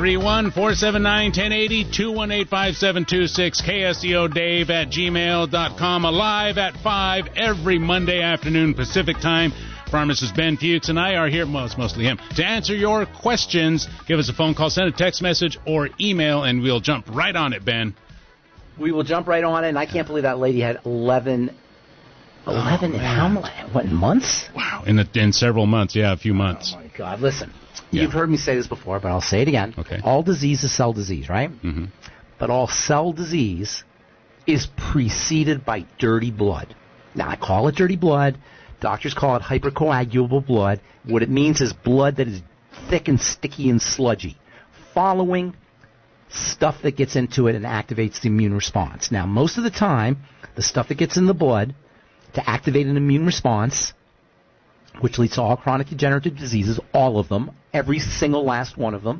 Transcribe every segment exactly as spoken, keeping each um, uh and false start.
three one, four seven nine, one zero eight zero, two one eight, five seven two six, K S E O Dave at gmail dot com. Alive at five every Monday afternoon Pacific time. Pharmacist Ben Fuchs and I are here, well, it's mostly him, to answer your questions. Give us a phone call, send a text message, or email, and we'll jump right on it, Ben. We will jump right on it, and I can't believe that lady had eleven, eleven oh, in how many, what, months? Wow, in, a, in several months, yeah, a few months. Oh, my God. Listen, yeah. You've heard me say this before, but I'll say it again. Okay. All disease is cell disease, right? Mm-hmm. But all cell disease is preceded by dirty blood. Now, I call it dirty blood. Doctors call it hypercoagulable blood. What it means is blood that is thick and sticky and sludgy, following stuff that gets into it and activates the immune response. Now, most of the time, the stuff that gets in the blood to activate an immune response, which leads to all chronic degenerative diseases, all of them, every single last one of them,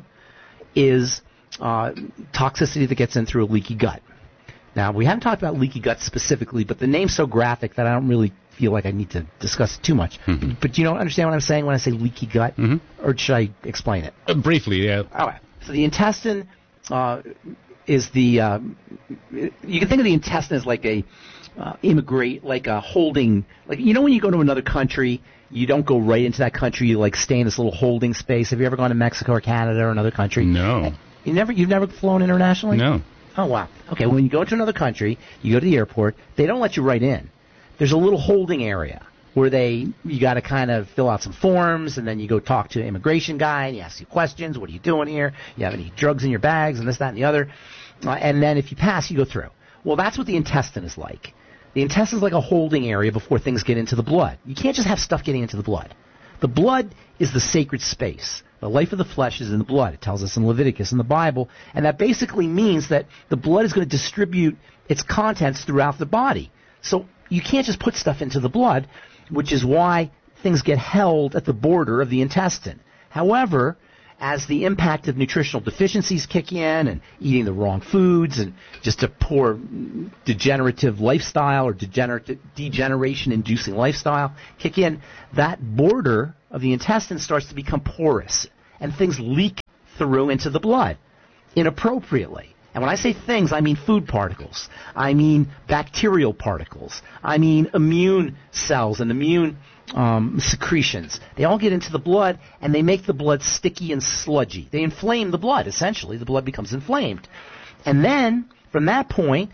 is uh, toxicity that gets in through a leaky gut. Now, we haven't talked about leaky gut specifically, but the name's so graphic that I don't really feel like I need to discuss it too much. Mm-hmm. But you don't understand what I'm saying when I say leaky gut? Mm-hmm. Or should I explain it? Uh, briefly, yeah. All right. So the intestine uh, is the, uh, you can think of the intestine as like a uh, immigrate, like a holding, like, you know when you go to another country, you don't go right into that country, you like stay in this little holding space. Have you ever gone to Mexico or Canada or another country? No. You never, you've never flown internationally? No. Oh, wow. Okay, when you go to another country, you go to the airport, they don't let you right in. There's a little holding area where they, you got to kind of fill out some forms, and then you go talk to an immigration guy, and he asks you questions. What are you doing here? You have any drugs in your bags, and this, that, and the other. Uh, and then if you pass, you go through. Well, that's what the intestine is like. The intestine is like a holding area before things get into the blood. You can't just have stuff getting into the blood. The blood is the sacred space. The life of the flesh is in the blood. It tells us in Leviticus in the Bible. And that basically means that the blood is going to distribute its contents throughout the body. So you can't just put stuff into the blood, which is why things get held at the border of the intestine. However, as the impact of nutritional deficiencies kick in and eating the wrong foods and just a poor degenerative lifestyle or degenerate, degeneration-inducing lifestyle kick in, that border of the intestine starts to become porous and things leak through into the blood inappropriately. And when I say things, I mean food particles. I mean bacterial particles. I mean immune cells and immune um, secretions. They all get into the blood, and they make the blood sticky and sludgy. They inflame the blood, essentially. The blood becomes inflamed. And then, from that point,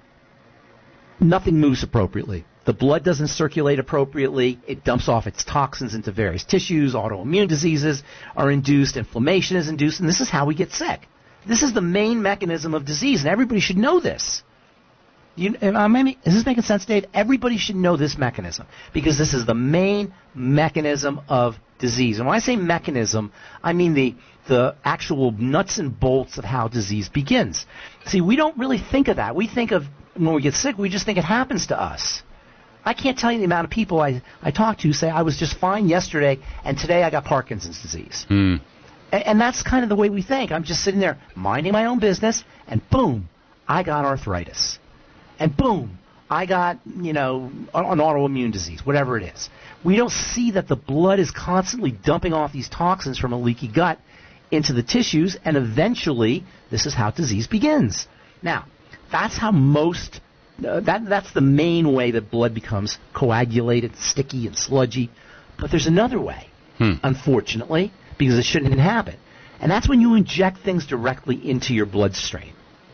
nothing moves appropriately. The blood doesn't circulate appropriately. It dumps off its toxins into various tissues. Autoimmune diseases are induced. Inflammation is induced. And this is how we get sick. This is the main mechanism of disease, and everybody should know this. You, is this making sense, Dave? Everybody should know this mechanism, because this is the main mechanism of disease. And when I say mechanism, I mean the, the actual nuts and bolts of how disease begins. See, we don't really think of that. We think of, when we get sick, we just think it happens to us. I can't tell you the amount of people I, I talk to say, I was just fine yesterday, and today I got Parkinson's disease. Mm. And that's kind of the way we think. I'm just sitting there minding my own business, and boom, I got arthritis. And boom, I got, you know, an autoimmune disease, whatever it is. We don't see that the blood is constantly dumping off these toxins from a leaky gut into the tissues, and eventually this is how disease begins. Now, that's how most, uh, that that's the main way that blood becomes coagulated, sticky, and sludgy. But there's another way, hmm. unfortunately, because it shouldn't happen. And that's when you inject things directly into your bloodstream.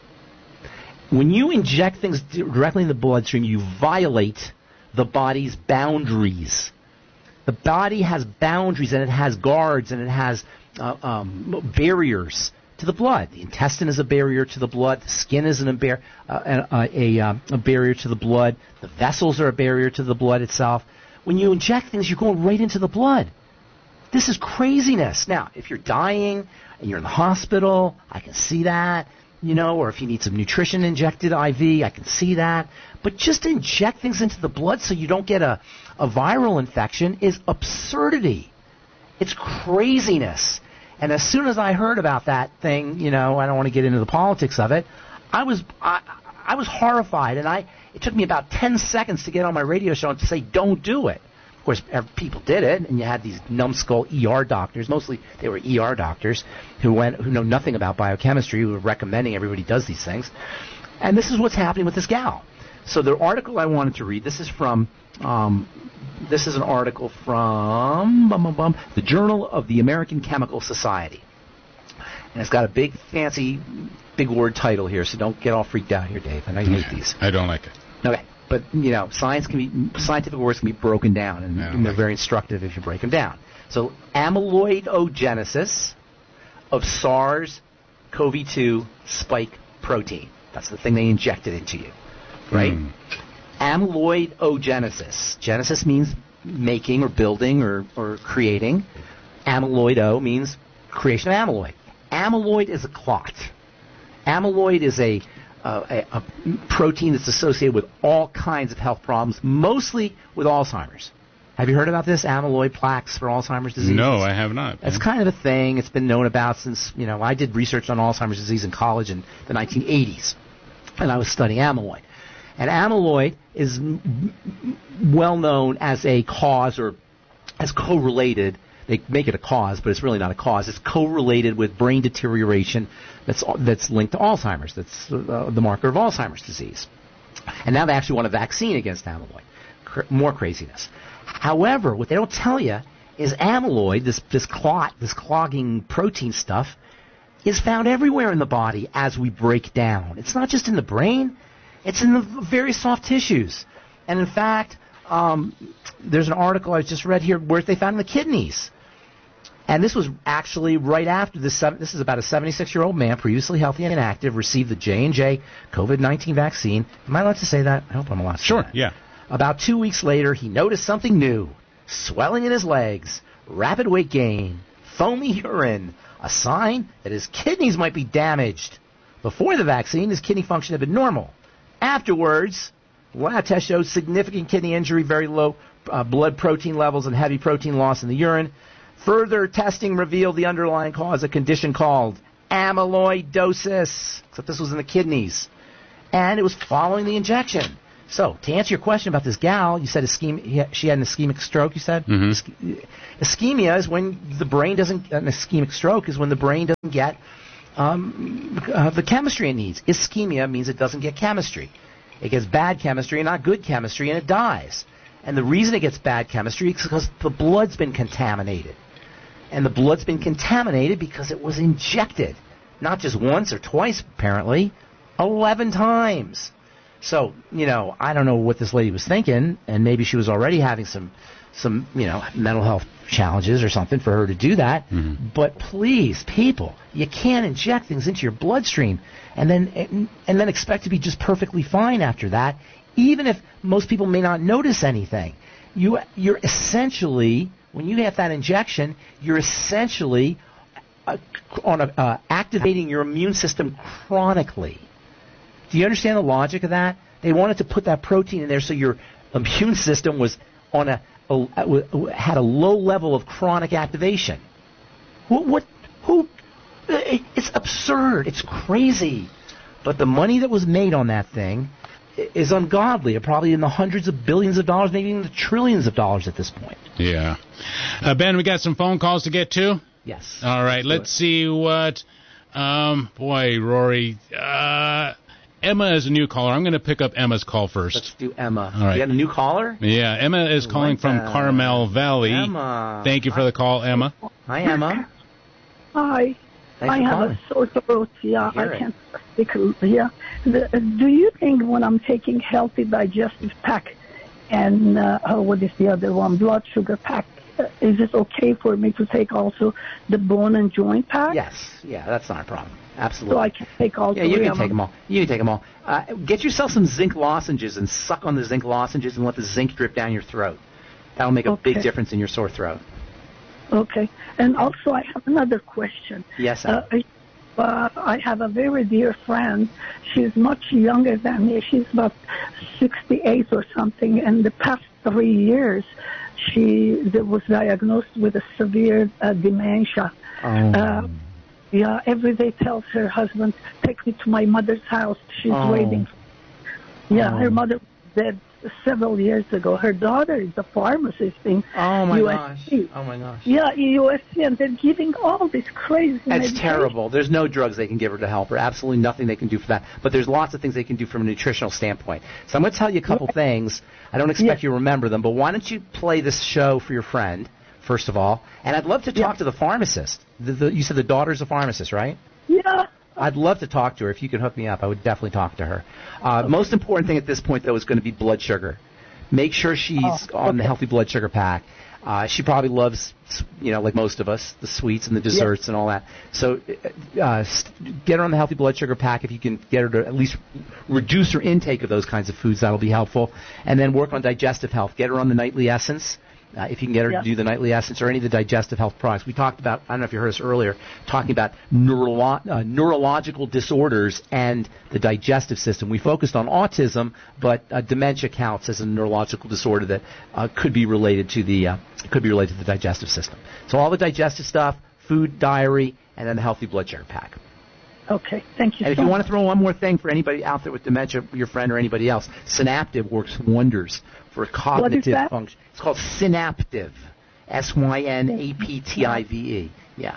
When you inject things directly in the bloodstream, you violate the body's boundaries. The body has boundaries, and it has guards, and it has uh, um, barriers to the blood. The intestine is a barrier to the blood. The skin is an, a, bar- uh, a, a, a, a barrier to the blood. The vessels are a barrier to the blood itself. When you inject things, you're going right into the blood. This is craziness. Now, if you're dying and you're in the hospital, I can see that, you know, or if you need some nutrition injected I V, I can see that. But just to inject things into the blood so you don't get a, a viral infection is absurdity. It's craziness. And as soon as I heard about that thing, you know, I don't want to get into the politics of it, I was I, I was horrified, and I it took me about ten seconds to get on my radio show and to say, don't do it. Of course, people did it, and you had these numbskull E R doctors. Mostly, they were E R doctors who went who know nothing about biochemistry, who were recommending everybody does these things. And this is what's happening with this gal. So the article I wanted to read, this is from, um, this is an article from bum, bum, bum, the Journal of the American Chemical Society. And it's got a big, fancy, big word title here, so don't get all freaked out here, Dave. I know you hate these. I don't like it. Okay. But, you know, science can be, scientific words can be broken down, and, and they're very instructive if you break them down. So, amyloidogenesis of SARS-C o V two spike protein. That's the thing they injected into you, right? Mm. Amyloidogenesis. Genesis means making or building or, or creating. Amyloido means creation of amyloid. Amyloid is a clot. Amyloid is a Uh, a, a protein that's associated with all kinds of health problems, mostly with Alzheimer's. Have you heard about this, amyloid plaques for Alzheimer's disease? No, I have not. It's kind of a thing. It's been known about since, you know, I did research on Alzheimer's disease in college in the nineteen eighties, and I was studying amyloid. And amyloid is m- well known as a cause or as correlated. They make it a cause, but it's really not a cause. It's correlated with brain deterioration that's that's linked to Alzheimer's. That's uh, the marker of Alzheimer's disease. And now they actually want a vaccine against amyloid. Cr- more craziness. However, what they don't tell you is amyloid, this, this clot, this clogging protein stuff, is found everywhere in the body as we break down. It's not just in the brain. It's in the very soft tissues. And in fact, um, there's an article I just read here where they found in the kidneys. And this was actually right after this. This is about a seventy-six-year-old man, previously healthy and active, received the J and J COVID nineteen vaccine. Am I allowed to say that? I hope I'm allowed to Sure, say that. yeah. About two weeks later, he noticed something new. Swelling in his legs, rapid weight gain, foamy urine, a sign that his kidneys might be damaged. Before the vaccine, his kidney function had been normal. Afterwards, lab test showed significant kidney injury, very low uh, blood protein levels, and heavy protein loss in the urine. Further testing revealed the underlying cause, a condition called amyloidosis, except this was in the kidneys. And it was following the injection. So, to answer your question about this gal, you said ischemia, she had an ischemic stroke, you said? Mm-hmm. Ischemia is when the brain doesn't, an ischemic stroke is when the brain doesn't get um, uh, the chemistry it needs. Ischemia means it doesn't get chemistry. It gets bad chemistry and not good chemistry, and it dies. And the reason it gets bad chemistry is because the blood's been contaminated. And the blood's been contaminated because it was injected. Not just once or twice, apparently, eleven times. So, you know, I don't know what this lady was thinking, and maybe she was already having some, some you know, mental health challenges or something for her to do that. Mm-hmm. But please, people, you can't inject things into your bloodstream and then and then expect to be just perfectly fine after that, even if most people may not notice anything. You, you're essentially, when you get that injection, you're essentially uh, on a, uh, activating your immune system chronically. Do you understand the logic of that? They wanted to put that protein in there so your immune system was on a, a had a low level of chronic activation. What? what who? It's absurd. It's crazy. But the money that was made on that thing is ungodly. Probably in the hundreds of billions of dollars, maybe even the trillions of dollars at this point. Yeah. Uh, Ben, we got some phone calls to get to? Yes. All right. Let's, let's see what. Um, boy, Rory. Uh, Emma is a new caller. I'm going to pick up Emma's call first. Let's do Emma. All right. You got a new caller? Yeah, Emma is I calling like from that. Carmel Valley. Emma. Thank you for the call, Emma. Hi, Emma. Hi. Thanks I for have calling. a sore throat. Yeah, I it. can't speak. Yeah. The, do you think when I'm taking Healthy Digestive Pack and uh, oh, what is the other one, Blood Sugar Pack, uh, is it okay for me to take also the Bone and Joint Pack? Yes. Yeah, that's not a problem. Absolutely. So I can take all yeah, three you can of take them. them all. You can take them all. Uh, get yourself some zinc lozenges and suck on the zinc lozenges and let the zinc drip down your throat. That'll make a Okay. big difference in your sore throat. Okay. And also I have another question. Yes, uh, I, uh, I have a very dear friend. She's much younger than me. She's about sixty-eight or something. And the past three years, she was diagnosed with a severe uh, dementia. Oh. Uh, yeah, every day tells her husband, take me to my mother's house. She's Oh. waiting. Yeah, Oh. her mother was dead several years ago. Her daughter is a pharmacist in Oh my U S C. gosh. Oh my gosh. Yeah, in U S C, and they're giving all this crazy That's medication. terrible. There's no drugs they can give her to help her. Absolutely nothing they can do for that. But there's lots of things they can do from a nutritional standpoint. So I'm going to tell you a couple things. I don't expect Yes. you to remember them, but why don't you play this show for your friend, first of all? And I'd love to talk Yeah. to the pharmacist. The, the, you said the daughter's a pharmacist, right? Yeah. I'd love to talk to her. If you could hook me up, I would definitely talk to her. Uh, most important thing at this point, though, is going to be blood sugar. Make sure she's Oh, on the okay. healthy blood sugar pack. Uh, she probably loves, you know, like most of us, the sweets and the desserts and all that. So uh, st- get her on the healthy blood sugar pack. If you can get her to at least reduce her intake of those kinds of foods, that'll be helpful. And then work on digestive health. Get her on the nightly essence. Uh, if you can get her Yeah. to do the nightly essence or any of the digestive health products. We talked about, I don't know if you heard us earlier, talking about neurolo- uh, neurological disorders and the digestive system. We focused on autism, but uh, dementia counts as a neurological disorder that uh, could be related to the uh, could be related to the digestive system. So all the digestive stuff, food, diary, and then the healthy blood sugar pack. Okay, thank you And if so you much. want to throw one more thing for anybody out there with dementia, your friend or anybody else, Synaptive works wonders for cognitive that? function. It's called Synaptive, S Y N A P T I V E. Yeah.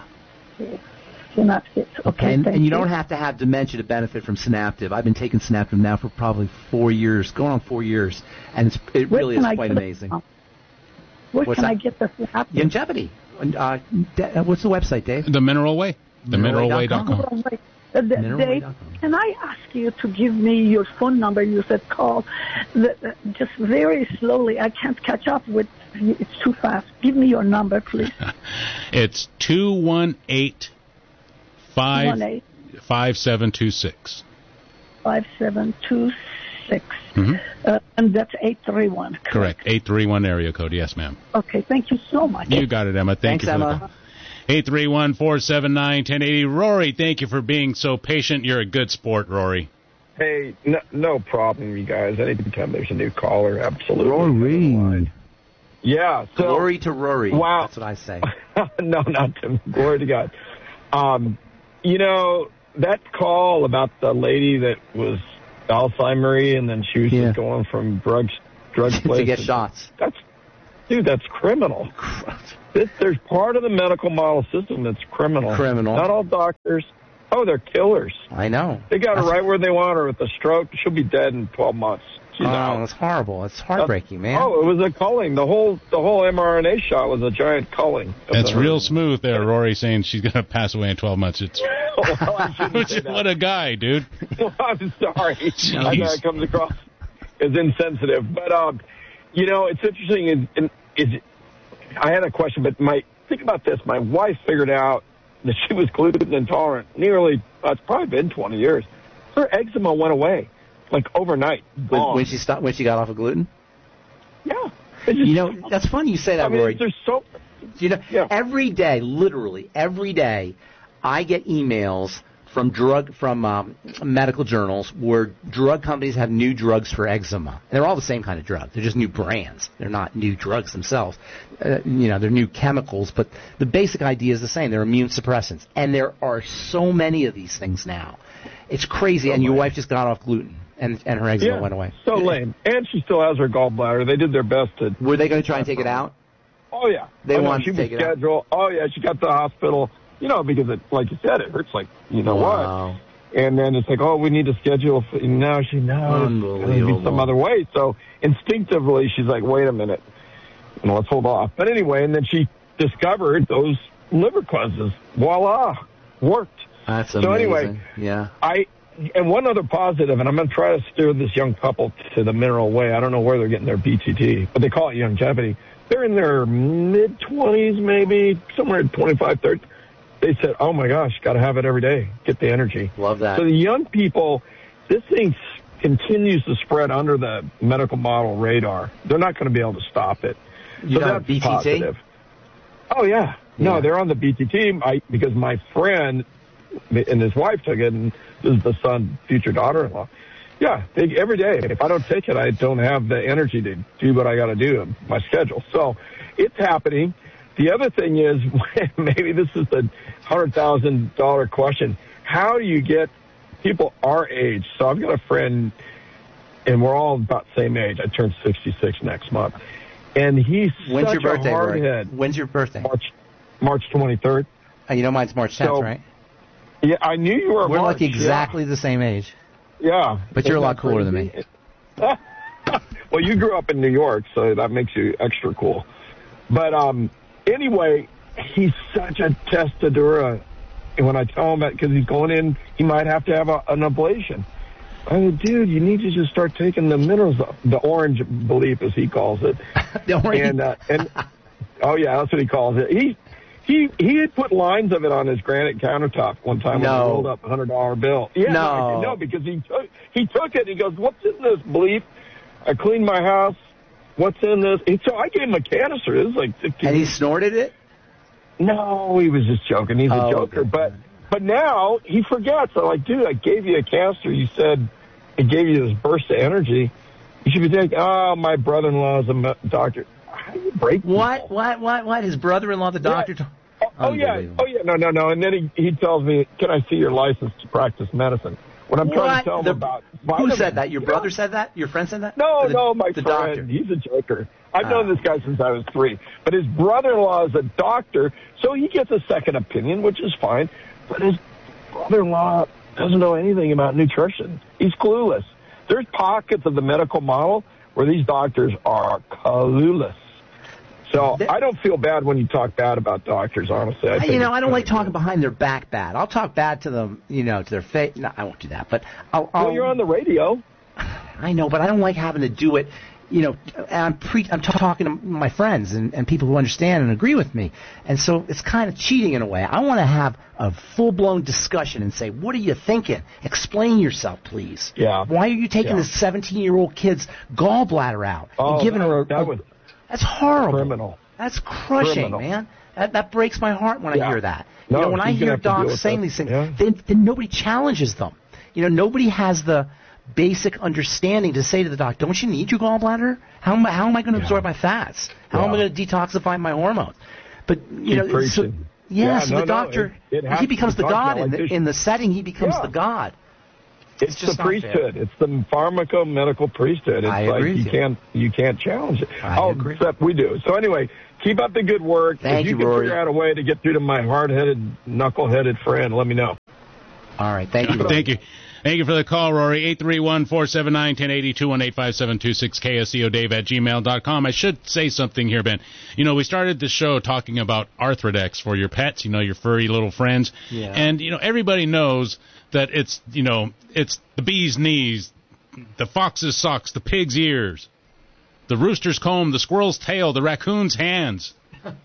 Synapses. Okay, and, thank and you don't have to have dementia to benefit from Synaptive. I've been taking Synaptive now for probably four years, going on four years, and it's, it Where really can is I quite get it amazing. from? Where What's can that? I get the Synapses? Longevity. Uh, da- uh, what's the website, Dave? The Mineral Way. The mineral way dot com. Oh, wait. Uh, the- Mineral Dave, way dot com. can I ask you to give me your phone number? You said call. The, uh, just very slowly. I can't catch up with you. It's too fast. Give me your number, please. It's two one eight five one eight five seven two six. five seven two six. Mm-hmm. Uh, and that's eight three one. Correct. eight three one area code. Yes, ma'am. Okay, thank you so much. You got it, Emma. Thank Thanks, you for the Emma. call. eight three one, four seven nine, one zero eight zero. Rory, thank you for being so patient. You're a good sport, Rory. Hey, no, no problem, you guys. Anytime there's a new caller, absolutely. Rory. Yeah. So, Glory to Rory. Wow. That's what I say. no, not to glory to God. Um, you know, that call about the lady that was Alzheimer's and then she was Yeah. just going from drugs, drug to places. get shots. That's, dude, that's criminal. This, there's part of the medical model system that's criminal. Criminal. Not all doctors. Oh, they're killers. I know. They got That's- her right where they want her with a stroke. She'll be dead in twelve months. She's Oh, out. that's horrible. It's heartbreaking, man. Oh, it was a culling. The whole the whole mRNA shot was a giant culling. of That's the- real smooth there, Rory, saying she's going to pass away in twelve months. It's Well, I shouldn't say that. What a guy, dude. Well, I'm sorry. Jeez. I know it comes across as insensitive, but um, you know, it's interesting. Is, is I had a question, but my think about this. My wife figured out that she was gluten intolerant. Nearly, uh, it's probably been twenty years. Her eczema went away, like overnight. when, Gone. when she stopped, when she got off of gluten. yeah. It just- You know, that's funny you say that, I mean, Rory. there's so. You know, Yeah. every day, literally every day, I get emails from drug from um, medical journals where drug companies have new drugs for eczema. They're all the same kind of drug. They're just new brands. They're not new drugs themselves. Uh, you know, they're new chemicals, but the basic idea is the same. They're immune suppressants, and there are so many of these things now. It's crazy. And your wife just got off gluten, and and her eczema Yeah, went away. so lame. And she still has her gallbladder. They did their best to. Were they going to try and take it out? Oh yeah, They oh, no, wanted she to was take it out. scheduled. Oh yeah, she got to the hospital. You know, because it, like you said, it hurts like you know Wow. what. And then it's like, oh, we need to schedule. For, and now she knows it's going to Unbelievable. be some other way. So instinctively, she's like, wait a minute, you know, let's hold off. But anyway, and then she discovered those liver cleanses. Voila, worked. That's So amazing. anyway, yeah. I and one other positive, and I'm going to try to steer this young couple to the Mineral Way. I don't know where they're getting their B T T, but they call it longevity. They're in their mid twenties, maybe somewhere in twenty-five, thirty. They said, "Oh my gosh, got to have it every day. Get the energy." Love that. So the young people, this thing s- continues to spread under the medical model radar. They're not going to be able to stop it. You so know, that's B T T? positive. Oh yeah, no, Yeah. they're on the B T T I, because my friend and his wife took it, and this is the son, future daughter-in-law. Yeah, they, every day. If I don't take it, I don't have the energy to do what I got to do in my schedule. So it's happening. The other thing is, maybe this is the one hundred thousand dollars question. How do you get people our age? So I've got a friend, and we're all about the same age. I turned sixty-six next month. And he's When's such your birthday, a Rory? hardhead. When's your birthday? March, March twenty-third. Uh, you know mine's March tenth, So, right? Yeah, I knew you were We're March, like exactly the same age. Yeah. yeah. But you're Isn't a lot that cooler than crazy? me. Well, you grew up in New York, so that makes you extra cool. But um, anyway, he's such a testadura. And when I tell him that, because he's going in, he might have to have a, an ablation. I said, dude, you need to just start taking the minerals, the orange belief, as he calls it. The orange. And, uh, and oh, yeah, that's what he calls it. He he he had put lines of it on his granite countertop one time when No. he rolled up a hundred dollar bill. Yeah, No. no, because he took he took it. He goes, "What's in this belief? I cleaned my house. What's in this?" And so I gave him a canister. It was like fifteen. And he snorted it? No, he was just joking. He's Oh, a joker. okay. But but now he forgets. I'm like, dude, I gave you a canister. You said it gave you this burst of energy. You should be thinking, oh, my brother-in-law is a me- doctor. How do you break people? What? What? What? What? His brother-in-law, the doctor? Yeah. Oh, oh yeah. Oh, yeah. No, no, no. And then he, he tells me, can I see your license to practice medicine? When I'm trying What? to tell him The- about Who vitamins. said that? Your Yeah. brother said that? Your friend said that? No, Or the, no, my the friend. doctor. He's a joker. I've Ah. known this guy since I was three. But his brother-in-law is a doctor, so he gets a second opinion, which is fine. But his brother-in-law doesn't know anything about nutrition. He's clueless. There's pockets of the medical model where these doctors are clueless. So I don't feel bad when you talk bad about doctors, honestly. I I- think you know, it's I don't like kinda talking good. behind their back bad. I'll talk bad to them, you know, to their face. No, I won't do that. But I'll, I'll, Well, you're on the radio. I know, but I don't like having to do it. You know, and I'm pre- I'm t- talking to my friends and, and people who understand and agree with me, and so it's kind of cheating in a way. I want to have a full-blown discussion and say, "What are you thinking? Explain yourself, please. Yeah. Why are you taking Yeah. this seventeen-year-old kid's gallbladder out Oh, and giving that- her a, that a- was That's horrible. criminal. That's crushing, Criminal. man. That that breaks my heart when Yeah. I hear that. No, you know, when I she's gonna hear have to deal docs with saying that. these things, Yeah. then, then nobody challenges them. You know, nobody has the basic understanding to say to the doc, "Don't you need your gallbladder? How am I, how am I going to Yeah. absorb my fats? How am I Yeah. going to detoxify my hormones?" But you Keep know, so, preaching. yeah, Yeah, so no, the no, doctor it- it has he to be becomes the talked god about in like the, this. in the setting. He becomes Yeah. the god. It's, just the not fair. priesthood. It's the pharmaco-medical priesthood. It's I like agree you with you. can't you can't challenge it. I oh, agree. except we do. So anyway, keep up the good work. Thank if you, you, can Rory. figure out a way to get through to my hard-headed, knuckle-headed friend, let me know. All right, thank you. Rory. Thank you. Thank you for the call, Rory. eight three one, four seven nine, one zero eight zero, two one eight five seven two six, K S E O Dave at gmail dot com. I should say something here, Ben. You know, we started the show talking about Arthrodex for your pets, you know, your furry little friends. Yeah. And, you know, everybody knows that it's, you know, it's the bee's knees, the fox's socks, the pig's ears, the rooster's comb, the squirrel's tail, the raccoon's hands.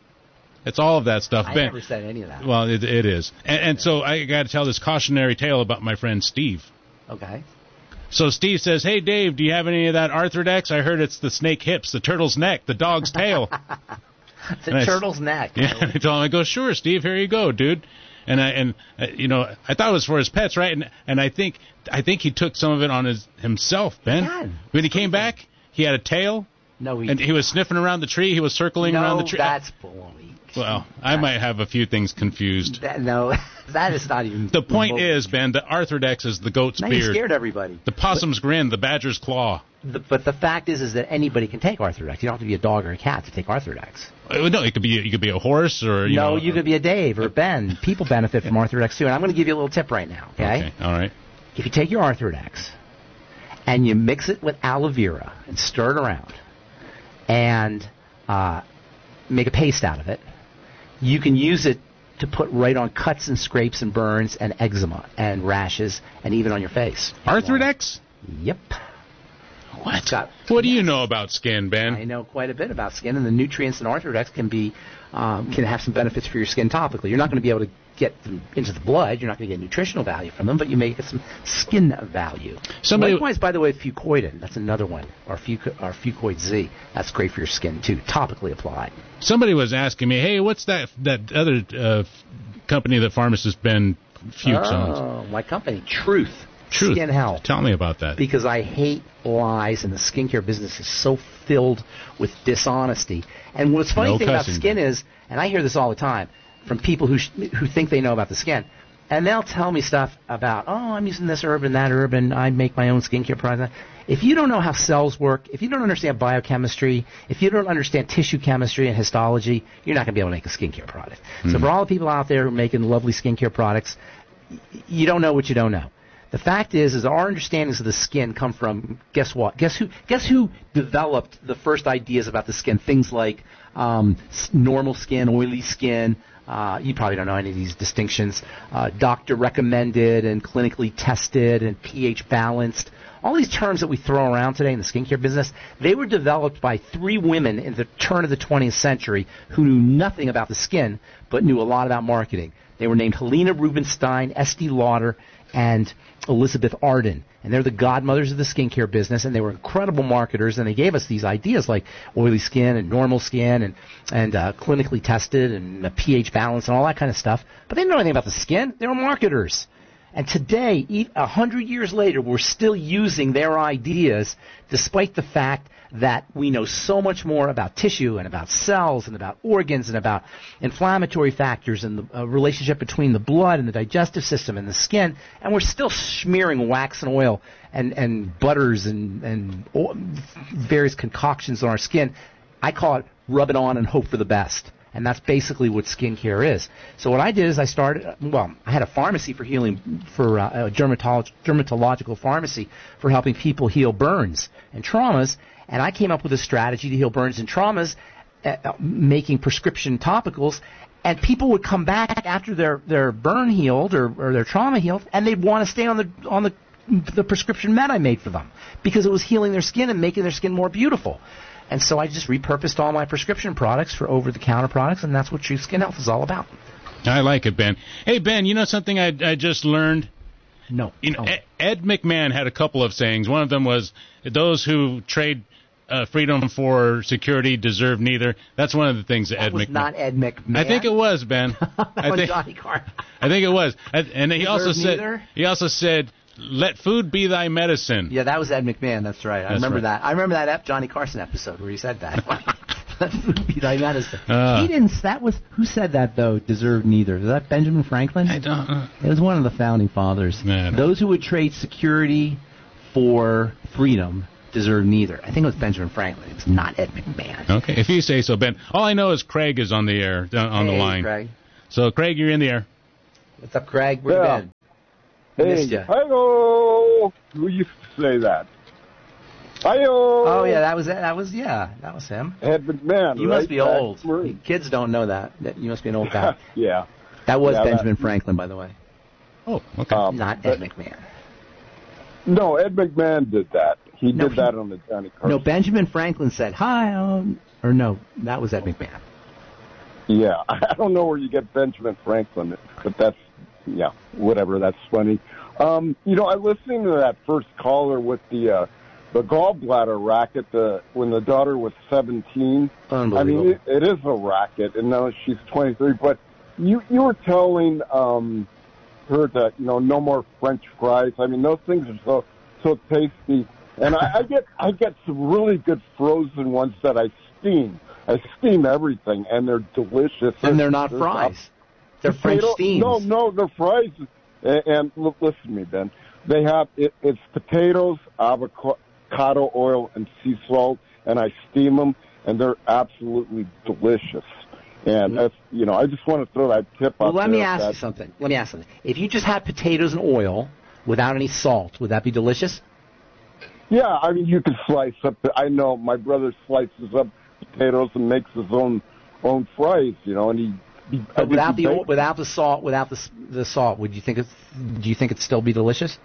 It's all of that stuff, I Ben. never said any of that. Well, it, it is. And, and so I got to tell this cautionary tale about my friend Steve. Okay. So Steve says, "Hey, Dave, do you have any of that Arthrodex? I heard it's the snake hips, the turtle's neck, the dog's tail." It's a And I s- turtle's neck. Yeah, I told him, I go, "Sure, Steve, here you go, dude." And I and uh, you know, I thought it was for his pets, right? And and I think I think he took some of it on his himself, Ben. Yeah. When he came back, he had a tail, No, he and he was sniffing around the tree. He was circling no, around the tree. that's baloney. Well, I might have a few things confused. That, no, that is not even. The point remotely is, Ben, the Arthrodex is the goat's Now you beard, scared everybody. the possum's grin, the badger's claw. The, but the fact is, is that anybody can take Arthrodex. You don't have to be a dog or a cat to take Arthrodex. Uh, No, it could be you could be a horse or you no, know. you could be a Dave or a Ben. People benefit from Arthrodex too. And I'm going to give you a little tip right now. Okay? Okay, all right. If you take your Arthrodex and you mix it with aloe vera and stir it around and uh, make a paste out of it, you can use it to put right on cuts and scrapes and burns and eczema and rashes and even on your face. Arthrodex? Yep. What? Got- What do you know about skin, Ben? I know quite a bit about skin, and the nutrients in Arthrodex can be um, can have some benefits for your skin topically. You're not going to be able to get them into the blood. You're not going to get nutritional value from them, but you may get some skin value. Somebody- Likewise, by the way, fucoidin. That's another one. Or, fuco- or Fucoid Z. That's great for your skin too, topically applied. Somebody was asking me, "Hey, what's that that other uh, company that pharmacist Ben Fuchs owns?" Oh, my company, Truth. Truth. Skin Health. Tell me about that. Because I hate lies, and the skincare business is so filled with dishonesty. And what's funny No thing about cussing. skin is, and I hear this all the time from people who sh- who think they know about the skin, and they'll tell me stuff about, oh, I'm using this herb and that herb, and I make my own skincare product. If you don't know how cells work, if you don't understand biochemistry, if you don't understand tissue chemistry and histology, you're not going to be able to make a skincare product. Mm. So for all the people out there who are making lovely skincare products, you don't know what you don't know. The fact is, is our understandings of the skin come from, guess what? Guess who? Guess who developed the first ideas about the skin? Things like um, normal skin, oily skin. Uh, you probably don't know any of these distinctions. Uh, doctor recommended and clinically tested and pH balanced. All these terms that we throw around today in the skincare business, they were developed by three women in the turn of the twentieth century who knew nothing about the skin but knew a lot about marketing. They were named Helena Rubinstein, Estee Lauder, and Elizabeth Arden. And they're the godmothers of the skincare business, and they were incredible marketers, and they gave us these ideas like oily skin and normal skin and, and uh, clinically tested and a pH balance and all that kind of stuff. But they didn't know anything about the skin. They were marketers. And today, a hundred years later, we're still using their ideas, despite the fact that we know so much more about tissue and about cells and about organs and about inflammatory factors and the uh, relationship between the blood and the digestive system and the skin, and we're still smearing wax and oil and, and butters and, and o- various concoctions on our skin. I call it rub it on and hope for the best. And that's basically what skincare is. So what I did is I started, well, I had a pharmacy for healing, for uh, a dermatolog- dermatological pharmacy for helping people heal burns and traumas. And I came up with a strategy to heal burns and traumas, uh, making prescription topicals. And people would come back after their, their burn healed or, or their trauma healed, and they'd want to stay on the on the the prescription med I made for them because it was healing their skin and making their skin more beautiful. And so I just repurposed all my prescription products for over-the-counter products, and that's what True Skin Health is all about. I like it, Ben. Hey, Ben, you know something I, I just learned? No. You know, oh. Ed McMahon had a couple of sayings. One of them was, those who trade uh, freedom for security deserve neither. That's one of the things that, that Ed was McMahon... not Ed McMahon. I think it was, Ben. I think, Johnny Carson. I think it was. And he deserve also said... neither? He also said... Let food be thy medicine. Yeah, that was Ed McMahon. That's right. I That's remember right. that. I remember that ep- Johnny Carson episode where he said that. Let food be thy medicine. Uh, he didn't. That was who said that though. Deserved neither. Was that Benjamin Franklin? I don't. Uh, it was one of the founding fathers. Man. Those who would trade security for freedom deserve neither. I think it was Benjamin Franklin. It was not Ed McMahon. Okay, if you say so, Ben. All I know is Craig is on the air, uh, on hey, the line. Craig. So, Craig, you're in the air. What's up, Craig? Where Yeah. you been? Hey, hi-yo! Who used to say that? Hi-yo! Oh yeah, that was that was yeah, that was him. Ed McMahon. You right? must be Back old. Marine. Kids don't know that. That- You must be an old guy. Yeah. That was Yeah, Benjamin that- Franklin, by the way. Oh, okay. Um, Not but- Ed McMahon. No, Ed McMahon did that. He No, did he- that on the Johnny Carson. No, Benjamin Franklin said hi. Um, Or no, that was Ed McMahon. Yeah, I don't know where you get Benjamin Franklin, but that's, yeah, whatever, that's funny. Um, you know, I listened to that first caller with the uh, the gallbladder racket the, when the daughter was seventeen. I Unbelievable. mean, it, it is a racket, and now she's twenty-three, but you, you were telling um, her that, you know, no more French fries. I mean, those things are so so tasty. And I, I get I get some really good frozen ones that I steam. I steam everything, and they're delicious. And they're not There's fries. They're potato- French steams. No, no, they're fries. And, and look, listen to me, Ben. They have it, it's potatoes, avocado oil, and sea salt, and I steam them, and they're absolutely delicious. And that's, you know, I just want to throw that tip Well, out let there. me ask that, you something. Let me ask something. If you just had potatoes and oil without any salt, would that be delicious? Yeah, I mean, you can slice up. I know my brother slices up potatoes and makes his own own fries, you know, and he. he I But think without he the bakes- oil, without the salt, without the s- the salt, would you think it's? Do you think it'd still be delicious?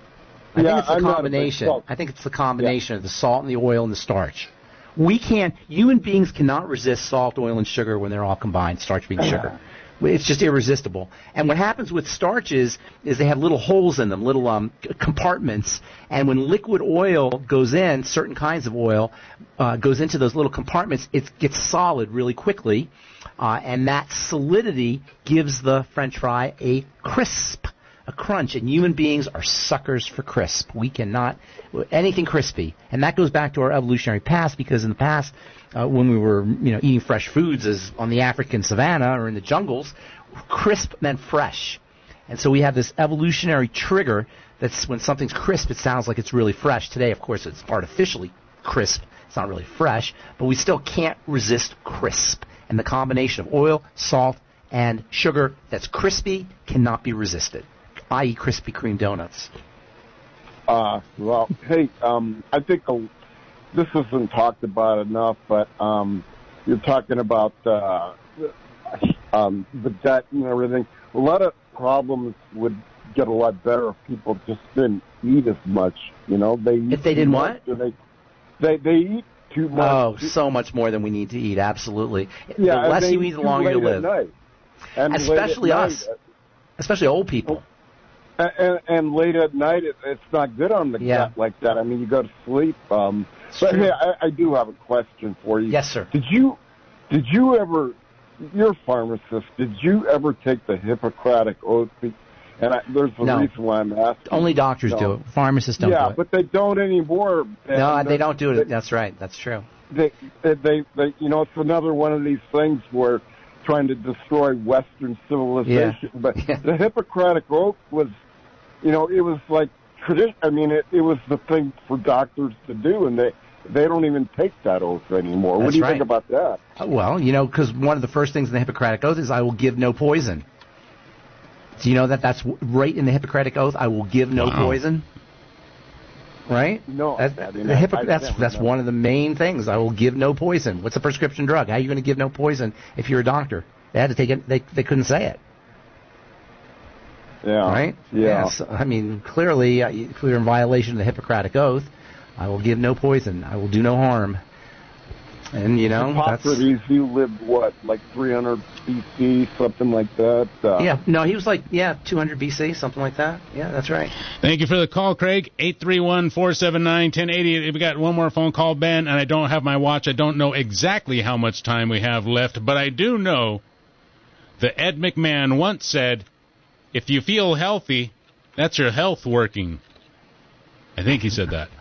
I Yeah, think it's the I'm not a big combination. salt. I think it's the combination of the salt and the oil and the starch. We can't. Human beings cannot resist salt, oil, and sugar when they're all combined. Starch being sugar. It's just irresistible. And what happens with starches is they have little holes in them, little um, c- compartments. And when liquid oil goes in, certain kinds of oil uh, goes into those little compartments, it gets solid really quickly. Uh, and that solidity gives the French fry a crisp, a crunch. And human beings are suckers for crisp. We cannot, anything crispy. And that goes back to our evolutionary past, because in the past, uh, when we were, you know, eating fresh foods as on the African savanna or in the jungles, crisp meant fresh. And so we have this evolutionary trigger that's when something's crisp, it sounds like it's really fresh. Today, of course, it's artificially crisp. It's not really fresh, but we still can't resist crisp. And the combination of oil, salt, and sugar that's crispy cannot be resisted, that is. Krispy Kreme donuts. Uh, well, hey, um, I think uh, this isn't talked about enough, but um, you're talking about uh, um, the debt and everything. A lot of problems would get a lot better if people just didn't eat as much. You know, they eat if they didn't what? They, they they eat too much. Oh, so much more than we need to eat. Absolutely. Yeah, the less you eat, the longer you live. And especially night, us, especially old people. And, and, and late at night, it, it's not good on the yeah. gut like that. I mean, you go to sleep. Um, but hey, I, I do have a question for you. Yes, sir. Did you did you ever? You're a pharmacist. Did you ever take the Hippocratic Oath? And I, there's a no. reason why I'm asking. Only doctors no. do it. Pharmacists don't yeah, do it. Yeah, but they don't anymore. No, they don't do it. They, That's right. That's true. They, they, they, they, you know, it's another one of these things where trying to destroy Western civilization. Yeah. But yeah. the Hippocratic Oath was, you know, it was like tradition. I mean, it, it was the thing for doctors to do, and they they don't even take that oath anymore. That's what do you right. think about that? Uh, well, you know, because one of the first things in the Hippocratic Oath is I will give no poison. Do you know that that's right in the Hippocratic Oath? I will give no wow. poison. Right? No, that's, I mean, the Hippo- I, I that's that's remember. one of the main things. I will give no poison. What's a prescription drug? How are you going to give no poison if you're a doctor? They had to take it. They they couldn't say it. Yeah. Right? Yeah. Yes. I mean, clearly, uh, if you're in violation of the Hippocratic Oath, I will give no poison. I will do no harm. And, you know, Hippocrates, you lived, what, like three hundred B C, something like that? Uh, yeah, no, he was like, yeah, two hundred B C, something like that. Yeah, that's right. Thank you for the call, Craig. eight three one, four seven nine, one zero eight zero. We got one more phone call, Ben, and I don't have my watch. I don't know exactly how much time we have left, but I do know that Ed McMahon once said, if you feel healthy, that's your health working. I think he said that.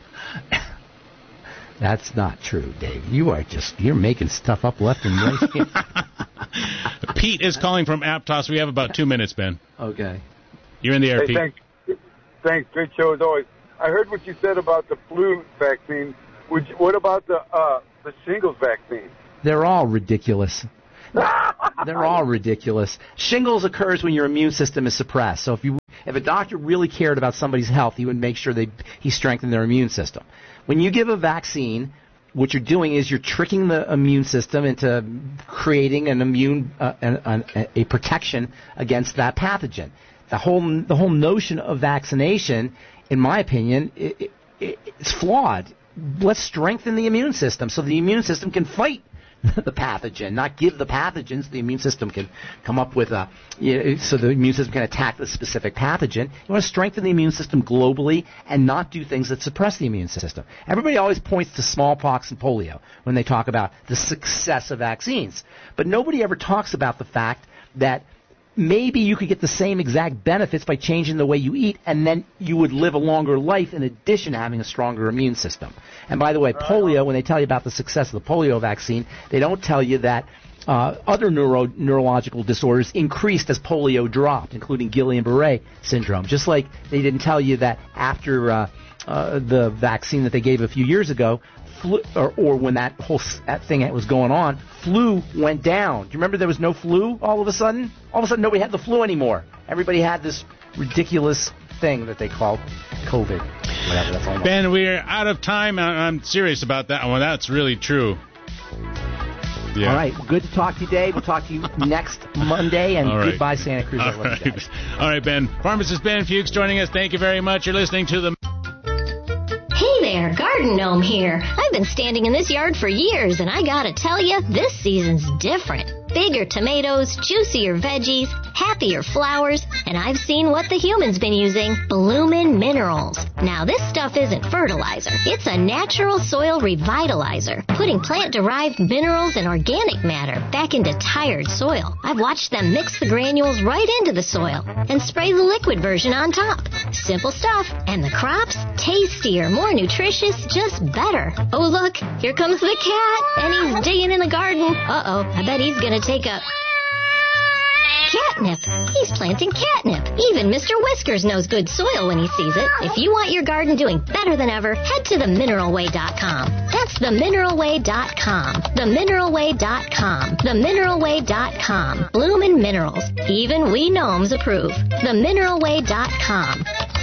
That's not true, Dave. You are just, you're making stuff up left and right. Pete is calling from Aptos. We have about two minutes, Ben. Okay. You're in the air, hey, Pete. Thanks. Thanks. Great show as always. I heard what you said about the flu vaccine. Would you, what about the uh, the shingles vaccine? They're all ridiculous. They're all ridiculous. Shingles occurs when your immune system is suppressed. So if you, if a doctor really cared about somebody's health, he would make sure they he strengthened their immune system. When you give a vaccine, what you're doing is you're tricking the immune system into creating an immune uh, an, an, a protection against that pathogen. The whole the whole notion of vaccination, in my opinion, it, it, it's flawed. Let's strengthen the immune system so the immune system can fight the pathogen, not give the pathogens. The immune system can come up with a, you know, so the immune system can attack the specific pathogen. You want to strengthen the immune system globally and not do things that suppress the immune system. Everybody always points to smallpox and polio when they talk about the success of vaccines. But nobody ever talks about the fact that maybe you could get the same exact benefits by changing the way you eat, and then you would live a longer life in addition to having a stronger immune system. And by the way, polio, when they tell you about the success of the polio vaccine, they don't tell you that uh, other neuro- neurological disorders increased as polio dropped, including Guillain-Barré syndrome. Just like they didn't tell you that after uh, uh, the vaccine that they gave a few years ago, Flu, or, or when that whole that thing was going on, flu went down. Do you remember there was no flu all of a sudden? All of a sudden nobody had the flu anymore. Everybody had this ridiculous thing that they called COVID. Whatever, that's all. Ben, we're out of time. I'm serious about that one. That's really true. Yeah. All right. Well, good to talk to you, Dave. We'll talk to you next Monday, and right. Goodbye, Santa Cruz. All right. All right, Ben. Pharmacist Ben Fuchs joining us. Thank you very much. You're listening to the... Hey there, Garden Gnome here. I've been standing in this yard for years, and I gotta tell you, this season's different. Bigger tomatoes, juicier veggies, happier flowers, and I've seen what the human's been using, Bloomin' Minerals. Now, this stuff isn't fertilizer. It's a natural soil revitalizer, putting plant-derived minerals and organic matter back into tired soil. I've watched them mix the granules right into the soil and spray the liquid version on top. Simple stuff, and the crops, tastier, more nutritious, just better. Oh, look, here comes the cat, and he's digging in the garden. Uh-oh, I bet he's gonna take a Catnip. He's planting catnip. Even Mister Whiskers knows good soil when he sees it. If you want your garden doing better than ever, head to the mineral way dot com. That's the mineral way dot com. the mineral way dot com. the mineral way dot com. Bloomin' Minerals. Even we gnomes approve. the mineral way dot com.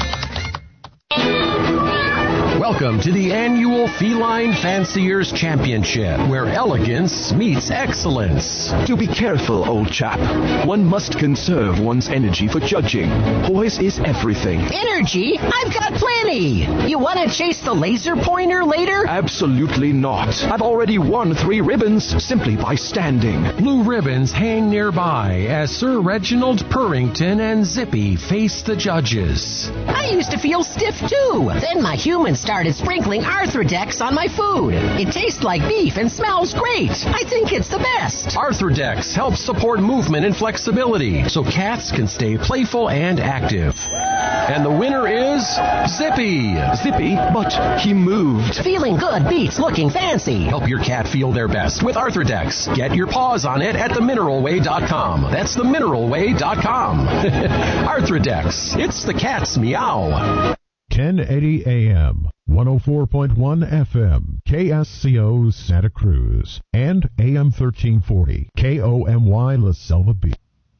Welcome to the annual Feline Fanciers Championship, where elegance meets excellence. Do be careful, old chap. One must conserve one's energy for judging. Poise is everything. Energy? I've got plenty. You want to chase the laser pointer later? Absolutely not. I've already won three ribbons simply by standing. Blue ribbons hang nearby as Sir Reginald Purrington and Zippy face the judges. I used to feel stiff too. Then my human started sprinkling Arthrodex on my food. It tastes like beef and smells great. I think it's the best. Arthrodex helps support movement and flexibility so cats can stay playful and active. And the winner is Zippy. Zippy, but he moved. Feeling good beats looking fancy. Help your cat feel their best with Arthrodex. Get your paws on it at the mineral way dot com. That's the mineral way dot com. Arthrodex. It's the cat's meow. ten eighty A M, one oh four point one F M, K S C O Santa Cruz, and A M thirteen forty, K O M Y La Selva Beach.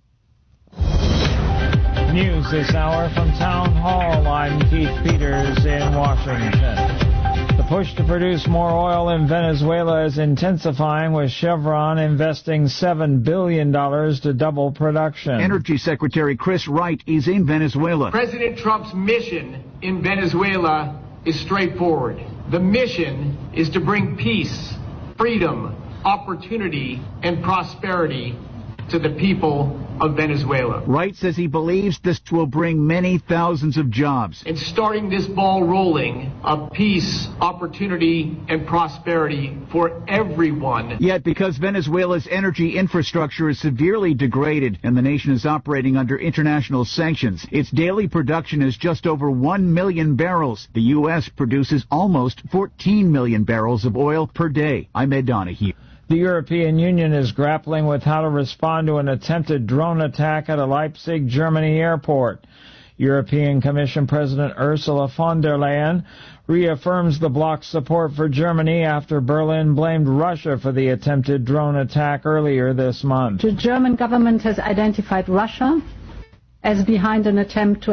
News this hour from Town Hall. I'm Keith Peters in Washington. The push to produce more oil in Venezuela is intensifying, with Chevron investing seven billion dollars to double production. Energy Secretary Chris Wright is in Venezuela. President Trump's mission in Venezuela is straightforward. The mission is to bring peace, freedom, opportunity, and prosperity to the people of Venezuela. Wright says he believes this will bring many thousands of jobs. And starting this ball rolling of peace, opportunity, and prosperity for everyone. Yet because Venezuela's energy infrastructure is severely degraded and the nation is operating under international sanctions, its daily production is just over one million barrels. The U S produces almost fourteen million barrels of oil per day. I'm Ed Donahue. The European Union is grappling with how to respond to an attempted drone attack at a Leipzig, Germany airport. European Commission President Ursula von der Leyen reaffirms the bloc's support for Germany after Berlin blamed Russia for the attempted drone attack earlier this month. The German government has identified Russia as behind an attempt to